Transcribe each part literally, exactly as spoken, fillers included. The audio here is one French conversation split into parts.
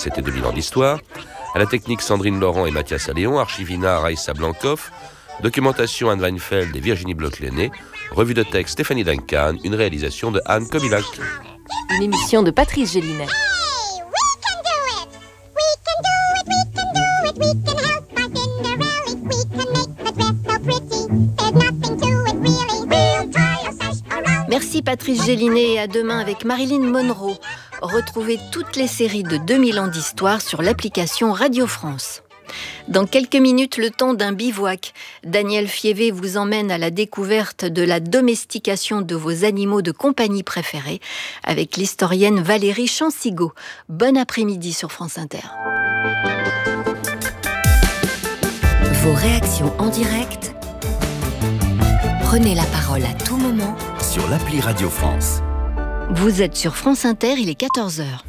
c'était deux mille ans d'histoire. À la technique, Sandrine Laurent et Mathias Alléon. Archivina, Raïssa Blancoff. Documentation, Anne Weinfeld et Virginie Bloch-Lenné. Revue de texte, Stéphanie Duncan. Une réalisation de Anne Kobilac. Une émission de Patrice Gélinet. Merci Patrice Gélinet et à demain avec Marilyn Monroe. Retrouvez toutes les séries de deux mille ans d'histoire sur l'application Radio France. Dans quelques minutes, le temps d'un bivouac. Daniel Fievé vous emmène à la découverte de la domestication de vos animaux de compagnie préférés avec l'historienne Valérie Chansigo. Bon après-midi sur France Inter. Vos réactions en direct. Prenez la parole à tout moment sur l'appli Radio France. Vous êtes sur France Inter, il est quatorze heures.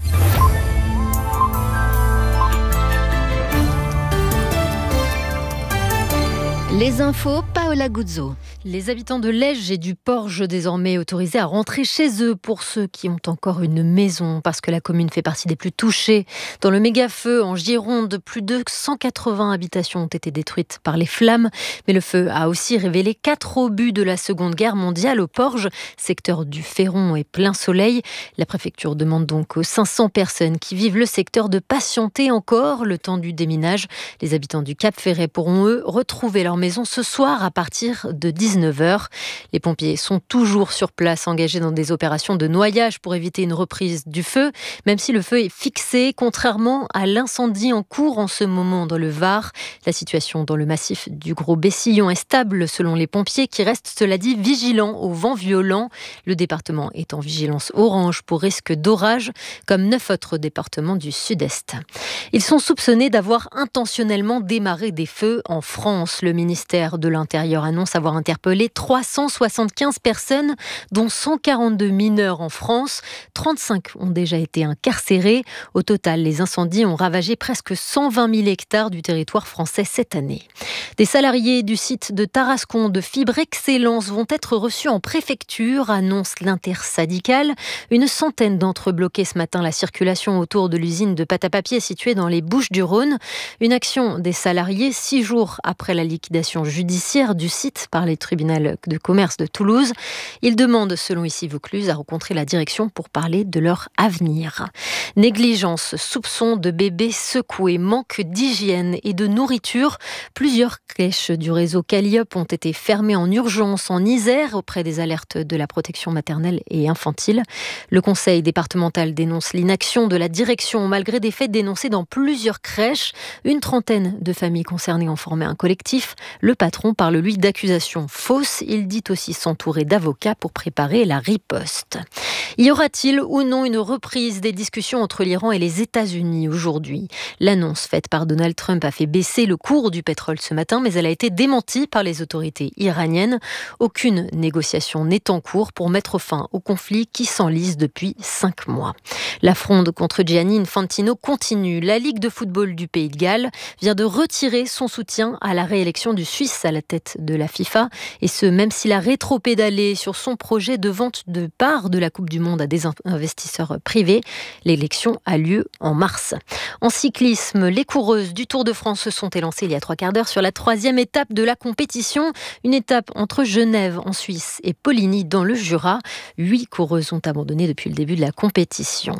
Les infos, Paola Guzzo. Les habitants de Lège et du Porge désormais autorisés à rentrer chez eux pour ceux qui ont encore une maison, parce que la commune fait partie des plus touchées. Dans le méga-feu en Gironde, plus de cent quatre-vingts habitations ont été détruites par les flammes. Mais le feu a aussi révélé quatre obus de la Seconde Guerre mondiale au Porge, secteur du Féron et plein soleil. La préfecture demande donc aux cinq cents personnes qui vivent le secteur de patienter encore le temps du déminage. Les habitants du Cap-Ferret pourront, eux, retrouver leur maison ce soir à partir de dix-neuf heures. Les pompiers sont toujours sur place, engagés dans des opérations de noyage pour éviter une reprise du feu, même si le feu est fixé, contrairement à l'incendie en cours en ce moment dans le Var. La situation dans le massif du Gros-Bessillon est stable selon les pompiers qui restent, cela dit, vigilants au vent violent. Le département est en vigilance orange pour risque d'orage, comme neuf autres départements du sud-est. Ils sont soupçonnés d'avoir intentionnellement démarré des feux en France. Le ministre Le ministère de l'Intérieur annonce avoir interpellé trois cent soixante-quinze personnes, dont cent quarante-deux mineurs en France. trente-cinq ont déjà été incarcérés. Au total, les incendies ont ravagé presque cent vingt mille hectares du territoire français cette année. Des salariés du site de Tarascon de Fibre Excellence vont être reçus en préfecture, annonce l'intersyndicale. Une centaine d'entre eux bloquaient ce matin la circulation autour de l'usine de pâte à papier située dans les Bouches-du-Rhône. Une action des salariés six jours après la liquidation judiciaire du site par les tribunaux de commerce de Toulouse. Ils demandent, selon Ici Vaucluse, à rencontrer la direction pour parler de leur avenir. Négligence, soupçon de bébés secoués, manque d'hygiène et de nourriture. Plusieurs crèches du réseau Calliope ont été fermées en urgence en Isère auprès des alertes de la protection maternelle et infantile. Le conseil départemental dénonce l'inaction de la direction malgré des faits dénoncés dans plusieurs crèches. Une trentaine de familles concernées ont formé un collectif. Le patron parle, lui, d'accusations fausses. Il dit aussi s'entourer d'avocats pour préparer la riposte. Y aura-t-il ou non une reprise des discussions entre l'Iran et les États-Unis aujourd'hui ? L'annonce faite par Donald Trump a fait baisser le cours du pétrole ce matin, mais elle a été démentie par les autorités iraniennes. Aucune négociation n'est en cours pour mettre fin au conflit qui s'enlise depuis cinq mois. La fronde contre Gianni Infantino continue. La Ligue de football du Pays de Galles vient de retirer son soutien à la réélection du Suisse à la tête de la FIFA, et ce, même s'il a rétropédalé sur son projet de vente de parts de la Coupe du Monde à des investisseurs privés. L'élection a lieu en mars. En cyclisme, les coureuses du Tour de France se sont élancées il y a trois quarts d'heure sur la troisième étape de la compétition. Une étape entre Genève en Suisse et Poligny dans le Jura. Huit coureuses ont abandonné depuis le début de la compétition.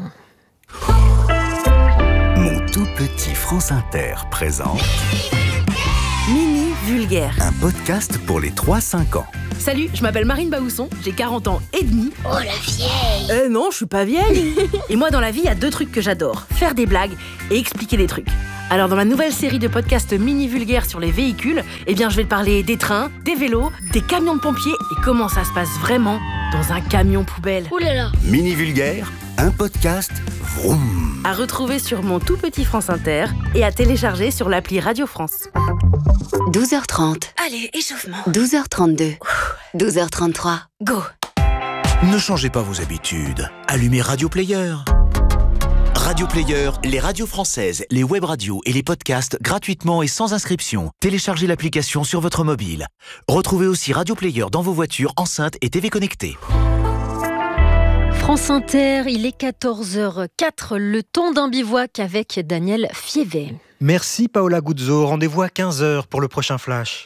Mon tout petit France Inter présente Mini Vulgaire, un podcast pour les trois cinq ans. Salut, je m'appelle Marine Baousson, j'ai quarante ans et demi. Oh la vieille. Euh non, je suis pas vieille. Et moi dans la vie, il y a deux trucs que j'adore, faire des blagues et expliquer des trucs. Alors dans la nouvelle série de podcasts Mini Vulgaire sur les véhicules, eh bien je vais te parler des trains, des vélos, des camions de pompiers et comment ça se passe vraiment dans un camion poubelle. Ouh là là. Mini Vulgaire, un podcast vroom. À retrouver sur mon tout petit France Inter et à télécharger sur l'appli Radio France. douze heures trente. Allez, échauffement. douze heures trente-deux. douze heures trente-trois. Go. Ne changez pas vos habitudes. Allumez Radio Player. Radio Player, les radios françaises, les web radios et les podcasts gratuitement et sans inscription. Téléchargez l'application sur votre mobile. Retrouvez aussi Radio Player dans vos voitures, enceintes et T V connectées. France Inter, il est quatorze heures quatre, le temps d'un bivouac avec Daniel Fievé. Merci Paola Guzzo, rendez-vous à quinze heures pour le prochain Flash.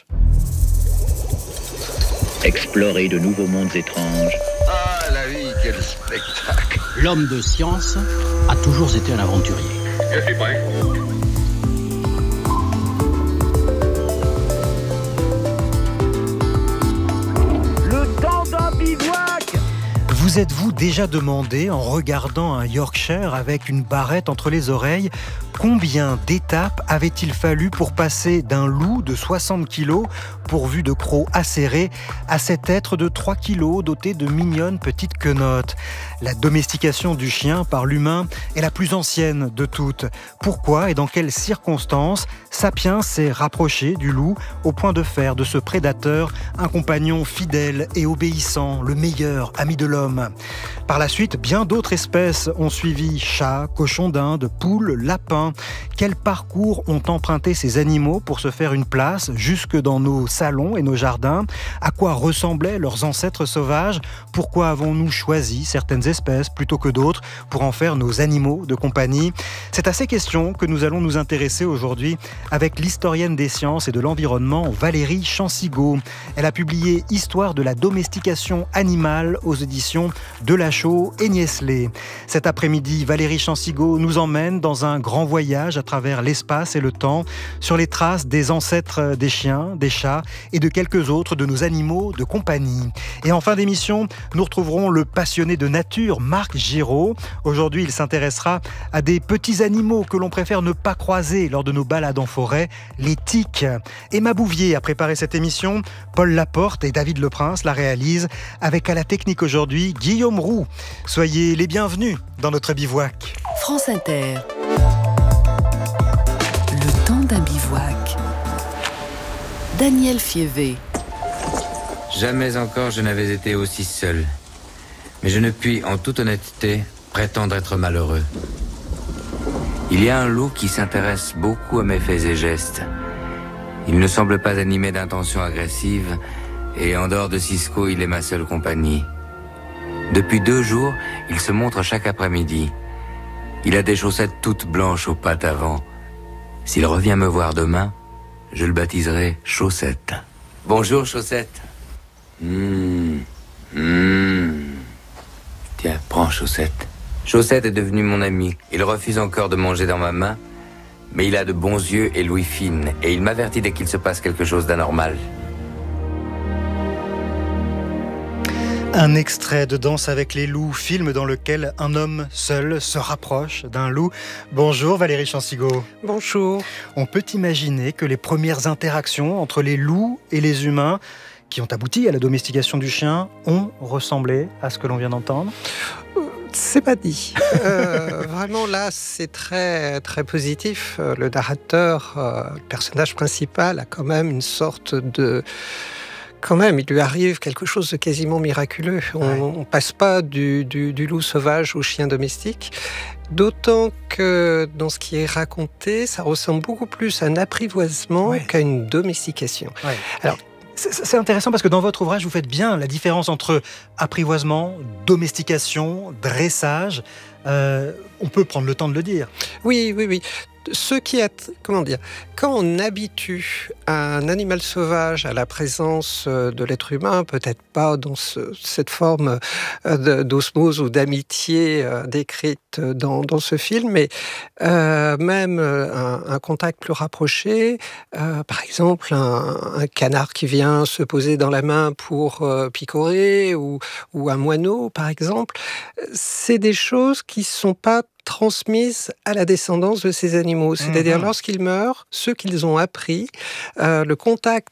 Explorer de nouveaux mondes étranges. Ah la vie, quel spectacle! L'homme de science a toujours été un aventurier. Je suis prêt. Le temps d'un bivouac! Vous êtes-vous déjà demandé, en regardant un Yorkshire avec une barrette entre les oreilles, combien d'étapes avait-il fallu pour passer d'un loup de soixante kilos, pourvu de crocs acérés, à cet être de trois kilos doté de mignonnes petites quenottes? La domestication du chien par l'humain est la plus ancienne de toutes. Pourquoi et dans quelles circonstances Sapiens s'est rapproché du loup au point de faire de ce prédateur un compagnon fidèle et obéissant, le meilleur ami de l'homme? Par la suite, bien d'autres espèces ont suivi: chats, cochons d'Inde, poules, lapins. Quels parcours ont emprunté ces animaux pour se faire une place jusque dans nos salons et nos jardins? À quoi ressemblaient leurs ancêtres sauvages? Pourquoi avons-nous choisi certaines espèces plutôt que d'autres pour en faire nos animaux de compagnie? C'est à ces questions que nous allons nous intéresser aujourd'hui avec l'historienne des sciences et de l'environnement Valérie Chansigaud. Elle a publié Histoire de la domestication animale aux éditions Delachaux et Niestlé. Cet après-midi, Valérie Chansigaud nous emmène dans un grand voyage à travers l'espace et le temps, sur les traces des ancêtres des chiens, des chats et de quelques autres de nos animaux de compagnie. Et en fin d'émission, nous retrouverons le passionné de nature, Marc Giraud. Aujourd'hui, il s'intéressera à des petits animaux que l'on préfère ne pas croiser lors de nos balades en forêt, les tiques. Emma Bouvier a préparé cette émission, Paul Laporte et David Leprince la réalisent, avec à la technique aujourd'hui Guillaume Roux. Soyez les bienvenus dans notre bivouac. France Inter. Le temps d'un bivouac. Daniel Fievé. Jamais encore je n'avais été aussi seul. Mais je ne puis, en toute honnêteté, prétendre être malheureux. Il y a un loup qui s'intéresse beaucoup à mes faits et gestes. Il ne semble pas animé d'intentions agressives, et en dehors de Cisco, il est ma seule compagnie. Depuis deux jours, il se montre chaque après-midi. Il a des chaussettes toutes blanches aux pattes avant. S'il revient me voir demain, je le baptiserai Chaussette. Bonjour, Chaussette. Mmh. Mmh. Tiens, prends Chaussette. Chaussette est devenu mon ami. Il refuse encore de manger dans ma main, mais il a de bons yeux et l'ouïe fine, et il m'avertit dès qu'il se passe quelque chose d'anormal. Un extrait de Danse avec les loups, film dans lequel un homme seul se rapproche d'un loup. Bonjour Valérie Chansigaud. Bonjour. On peut imaginer que les premières interactions entre les loups et les humains qui ont abouti à la domestication du chien ont ressemblé à ce que l'on vient d'entendre? C'est pas dit. Euh, vraiment là, c'est très très positif. Le narrateur, euh, le personnage principal, a quand même une sorte de Quand même, il lui arrive quelque chose de quasiment miraculeux. On ne passe pas du, du, du loup sauvage au chien domestique. D'autant que dans ce qui est raconté, ça ressemble beaucoup plus à un apprivoisement ouais. qu'à une domestication. Ouais. Alors, c'est, c'est intéressant parce que dans votre ouvrage, vous faites bien la différence entre apprivoisement, domestication, dressage. Euh, on peut prendre le temps de le dire. Oui, oui, oui. Ce qui est, comment dire, quand on habitue un animal sauvage à la présence de l'être humain, peut-être pas dans ce, cette forme d'osmose ou d'amitié décrite dans, dans ce film, mais euh, même un, un contact plus rapproché, euh, par exemple un, un canard qui vient se poser dans la main pour euh, picorer, ou, ou un moineau, par exemple, c'est des choses qui sont pas transmises à la descendance de ces animaux. C'est-à-dire, mmh. lorsqu'ils meurent, ceux qu'ils ont appris, euh, le contact